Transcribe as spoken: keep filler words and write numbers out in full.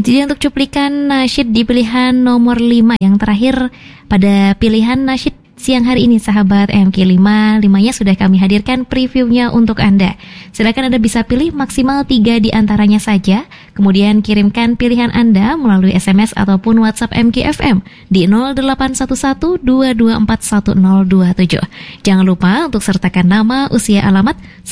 Jadi untuk cuplikan nasyid di pilihan nomor lima yang terakhir pada pilihan nasyid siang hari ini, sahabat M K lima, limanya sudah kami hadirkan previewnya untuk Anda. Silakan Anda bisa pilih maksimal tiga di antaranya saja, kemudian kirimkan pilihan Anda melalui S M S ataupun WhatsApp M K F M di nol delapan satu satu dua dua empat satu nol dua tujuh. Jangan lupa untuk sertakan nama, usia, alamat,